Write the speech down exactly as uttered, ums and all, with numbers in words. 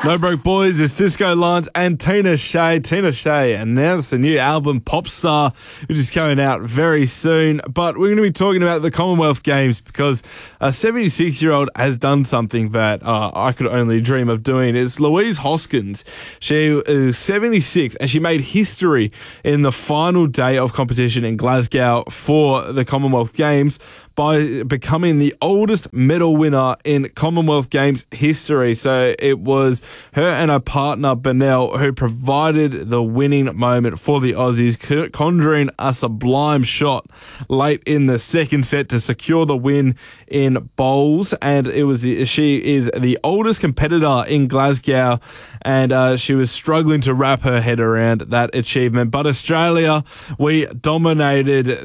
No Broke Boys, it's Disco Lance and Tina Shea. Tina Shea announced the new album Popstar, which is coming out very soon. But we're going to be talking about the Commonwealth Games because a seventy-six-year-old has done something that uh, I could only dream of doing. It's Louise Hoskins. She is seventy-six and she made history in the final day of competition in Glasgow for the Commonwealth Games by becoming the oldest medal winner in Commonwealth Games history. So it was her and her partner, Benell, who provided the winning moment for the Aussies, conjuring a sublime shot late in the second set to secure the win in bowls. And it was the, she is the oldest competitor in Glasgow, and uh, she was struggling to wrap her head around that achievement. But Australia, we dominated